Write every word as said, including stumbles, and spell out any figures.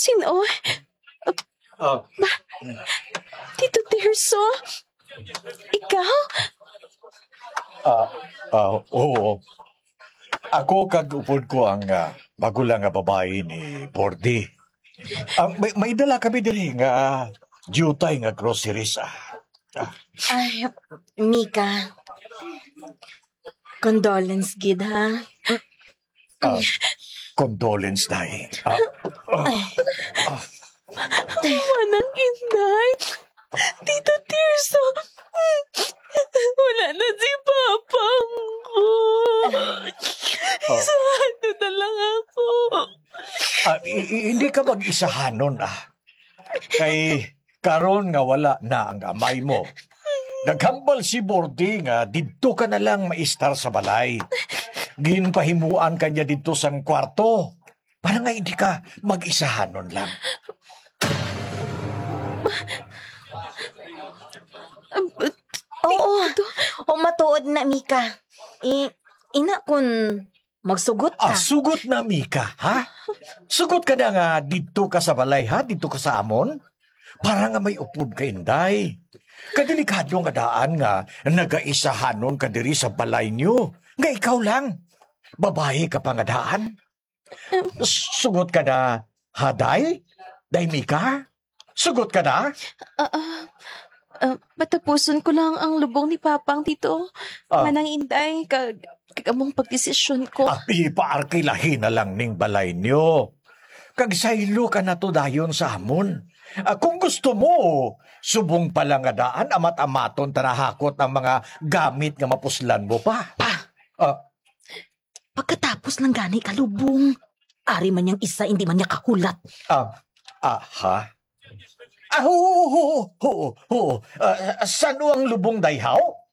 Sino? Ah, Tito Tirso? Ikaw? ah, ah, oo. Ako kag-upod ko ang ah, magulang nga babae ni Bordy. Ah, may, may dala kami diri nga ah, jutay nga groceries. Ah. Ah, Ay, Mika. Condolence, gid, ha? ah, condolence, Day. Ah, ah, Manang Inday? Tito Tirso? Wala na si Papang ko. Isahado na lang ako. ah, i- i- hindi ka mag-isahanon, ah. Kay karon nga wala na ang amay mo. Naghambal si Bordy nga didto ka na lang maistar sa balay. Ginpahimuan kanya dito sang kwarto. Para nga hindi ka mag-isahanon lang. Oo, o matuod na, Mika. I, ina kun magsugot ka. Ah, sugot na, Mika, ha? Sugot ka na nga dito ka sa balay, ha? Dito ka sa amon? Para nga may upod ka, Inday. Kadelikado nga daan nga nagaisahanon ka diri sa balay niyo. Nga ikaw lang. Babae ka pa nga daan. Sugot ka na, ha, Day? Day, Mika? Sugot ka na? Ah, ah, ah, patapuson ko lang ang lubong ni Papang, Tito. Ah. Manang Inday, kag kagamong pagdesisyon ko. Ah, ipaarkilahin na lang ning balay niyo. Kagsaylo ka na to dayon sa amon. Ah, kung gusto mo, subong pa lang nga daan, amat-amaton tarahakot ang mga gamit nga mapuslan mo pa. Pa, Ah, pagkatapos ng gani kalubong, ari man niyang isa, hindi man niya kahulat. ah, ah, ha? Ah, oo, oo, oo, oo. Ah, saan ang lubong dayhaw?